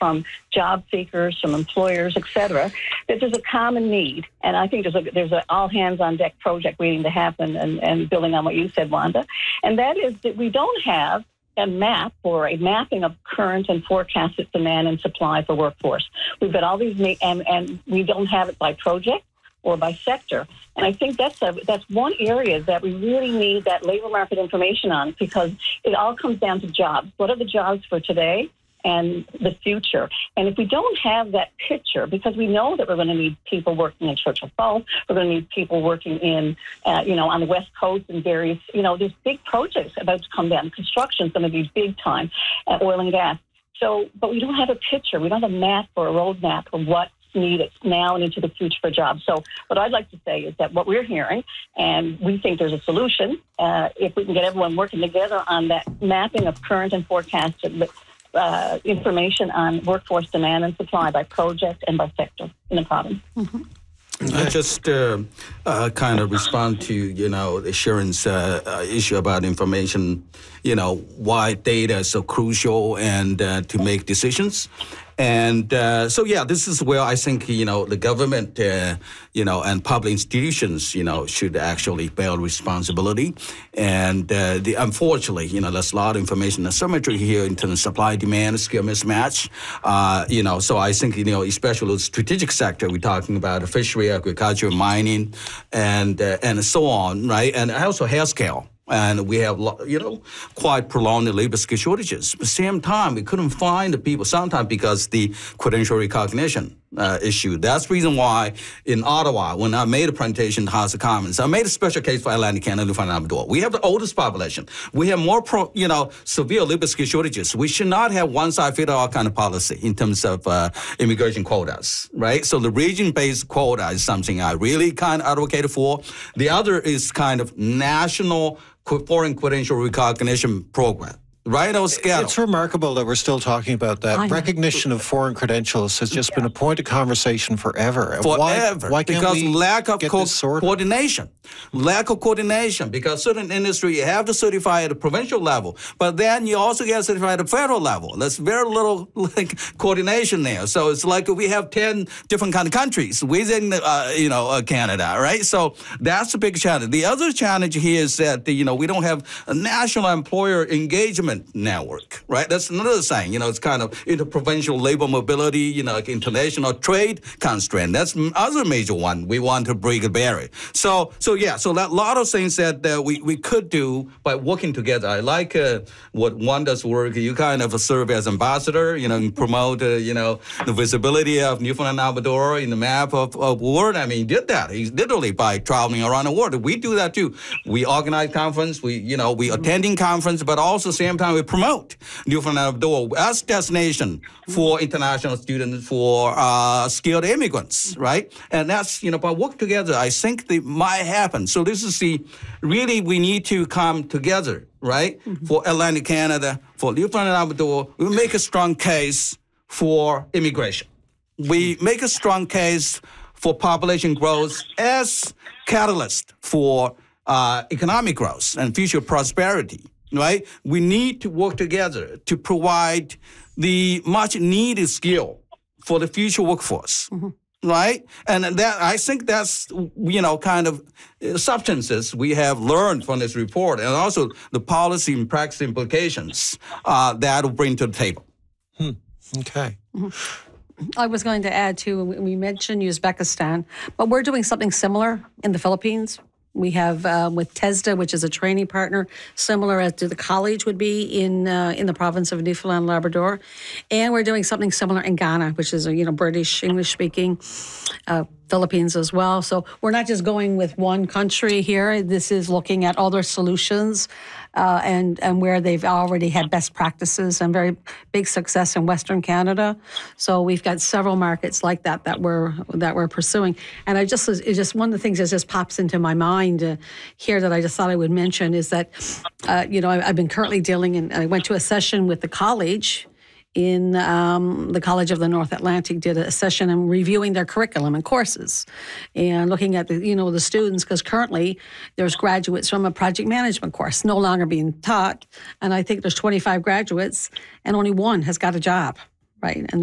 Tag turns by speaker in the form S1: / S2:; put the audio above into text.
S1: from job seekers, from employers, et cetera, that there's a common need. And I think there's a all-hands-on-deck project waiting to happen, and building on what you said, Wanda. And that is that we don't have a map or a mapping of current and forecasted demand and supply for workforce. We've got all these, and we don't have it by project or by sector. And I think that's one area that we really need that labor market information on, because it all comes down to jobs. What are the jobs for today and the future? And if we don't have that picture, because we know that we're going to need people working in Churchill Falls, we're going to need people working in, on the West Coast and various, there's big projects about to come down. Construction is going to be big time, oil and gas. So, but we don't have a picture. We don't have a map or a roadmap of what's needed now and into the future for jobs. So what I'd like to say is that what we're hearing, and we think there's a solution, if we can get everyone working together on that mapping of current and forecasted information on workforce demand and supply by project and by sector in the province. Mm-hmm.
S2: I just kind of respond to, Sharon's issue about information, why data is so crucial and to make decisions. And this is where I think, the government, and public institutions, should actually bear responsibility. And unfortunately, there's a lot of information asymmetry here in terms of supply, demand, skill mismatch. So I think, especially the strategic sector, we're talking about fishery, agriculture, mining, and so on, right? And also healthcare. And we have, quite prolonged labor skill shortages. At the same time, we couldn't find the people, sometimes because the credential recognition issue. That's the reason why in Ottawa, when I made a presentation to House of Commons, I made a special case for Atlantic Canada, Newfoundland and Labrador. We have the oldest population. We have more, severe labor skill shortages. We should not have one-size-fits-all kind of policy in terms of immigration quotas, right? So the region-based quota is something I really kind of advocated for. The other is kind of national foreign credential recognition program. Right on schedule.
S3: It's remarkable that we're still talking about that. Recognition of foreign credentials has just been a point of conversation forever. Why can't
S2: because
S3: we
S2: lack of
S3: get this sorted?
S2: coordination. Lack of coordination, because certain industry you have to certify at the provincial level, but then you also get certified at the federal level. There's very little coordination there. So it's like we have 10 different kind of countries within Canada, right? So that's a big challenge. The other challenge here is that we don't have a national employer engagement network, right? That's another thing. It's kind of interprovincial labor mobility, international trade constraint. That's other major one we want to break a barrier. So that lot of things that we could do by working together. I like what Wanda's work. You kind of serve as ambassador, and promote, the visibility of Newfoundland and Labrador in the map of the world. I mean, he did that. He's literally by traveling around the world. We do that too. We organize conference. We attending conference, but also same time we promote Newfoundland and Labrador as destination for international students, for skilled immigrants, right? And that's, by work together, I think they might happen. So this is we need to come together, right? Mm-hmm. For Atlantic Canada, for Newfoundland and Labrador, we make a strong case for immigration. We make a strong case for population growth as catalyst for economic growth and future prosperity. Right? We need to work together to provide the much needed skill for the future workforce. Mm-hmm. Right? And that I think that's, kind of substances we have learned from this report, and also the policy and practice implications that will bring to the table.
S3: Okay.
S4: Mm-hmm. I was going to add, too, we mentioned Uzbekistan, but we're doing something similar in the Philippines. We have with TESDA, which is a training partner, similar as to the college would be in the province of Newfoundland and Labrador, and we're doing something similar in Ghana, which is British English speaking, Philippines as well. So we're not just going with one country here. This is looking at other solutions and where they've already had best practices and very big success in Western Canada. So we've got several markets like that we're pursuing. And it's just one of the things that just pops into my mind here that I just thought I would mention is that I've been currently dealing, and I went to a session with the college in the College of the North Atlantic, did a session and reviewing their curriculum and courses and looking at the students, because currently there's graduates from a project management course no longer being taught. And I think there's 25 graduates and only one has got a job, right? And